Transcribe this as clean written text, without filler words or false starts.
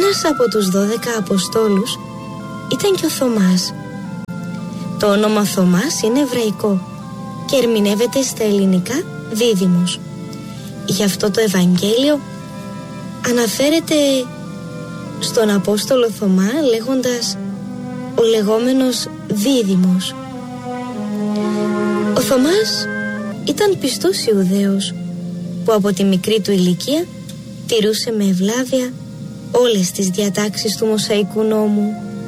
Ένας από τους 12 Αποστόλους ήταν και ο Θωμάς. Το όνομα Θωμάς είναι εβραϊκό και ερμηνεύεται στα ελληνικά δίδυμος. Γι' αυτό το Ευαγγέλιο αναφέρεται στον Απόστολο Θωμά λέγοντας ο λεγόμενος δίδυμος. Ο Θωμάς ήταν πιστός Ιουδαίος που από τη μικρή του ηλικία τηρούσε με ευλάβεια όλες τις διατάξεις του Μωσαϊκού νόμου.